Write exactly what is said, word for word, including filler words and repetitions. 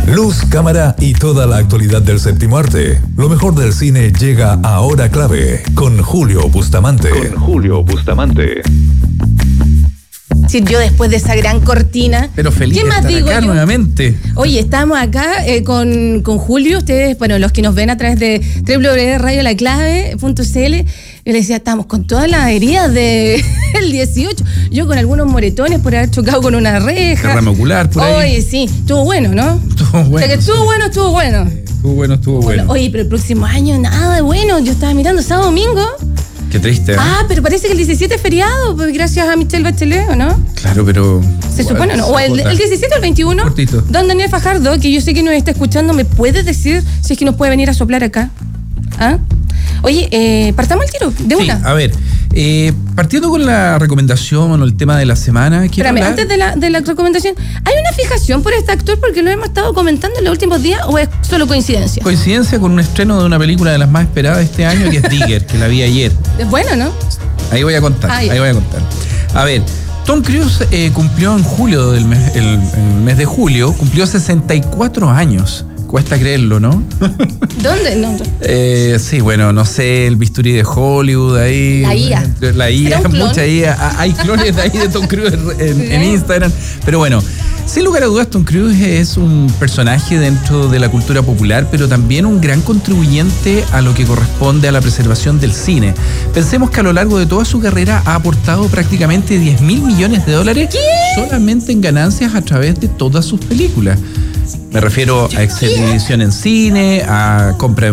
Luz, cámara y toda la actualidad del séptimo arte. Lo mejor del cine llega a Hora Clave con Julio Bustamante. Con Julio Bustamante. Sí, yo después de esa gran cortina. Pero feliz ¿Qué de más estar digo acá yo? nuevamente. Oye, estamos acá eh, con, con Julio. Ustedes, bueno, los que nos ven a través de doble u doble u doble u punto radio la clave punto c l. Yo les decía, estamos con todas las heridas del dieciocho. Yo con algunos moretones por haber chocado con una reja. Derrame ocular por ahí. Oye, sí, estuvo bueno, ¿no? Estuvo bueno. O sea que estuvo sí. bueno, estuvo bueno. Estuvo bueno, estuvo bueno. Oye, pero el próximo año nada de bueno. Yo estaba mirando sábado domingo. Qué triste, ¿eh? Ah, pero parece que el diecisiete es feriado, pues gracias a Michelle Bachelet, ¿o no? Claro, pero... Se igual, supone, ¿no? O el, se el diecisiete o el veintiuno. Cortito. Don Daniel Fajardo, que yo sé que nos está escuchando, ¿me puede decir si es que nos puede venir a soplar acá? ¿Ah? Oye, eh, partamos el tiro, de Sí, una. a ver, eh, partiendo con la recomendación o el tema de la semana, quiero Espérame, hablar... antes de la, de la recomendación, ¿hay una fijación por este actor porque lo hemos estado comentando en los últimos días o es solo coincidencia? Coincidencia con un estreno de una película de las más esperadas de este año, que es Digger, que la vi ayer. Es bueno, ¿no? Ahí voy a contar, Ah, ya. ahí voy a contar. A ver, Tom Cruise eh, cumplió en julio del mes, el, el mes de julio, cumplió sesenta y cuatro años. Cuesta creerlo, ¿no? ¿Dónde? No, no. Eh, sí, bueno, no sé, el bisturí de Hollywood ahí. La I A. La I A, ¿Será un clon? mucha I A. Hay clones de ahí de Tom Cruise en, en Instagram. Pero bueno, sin lugar a dudas, Tom Cruise es un personaje dentro de la cultura popular, pero también un gran contribuyente a lo que corresponde a la preservación del cine. Pensemos que a lo largo de toda su carrera ha aportado prácticamente diez mil millones de dólares solamente en ganancias a través de todas sus películas. Me refiero a exhibición en cine, a compra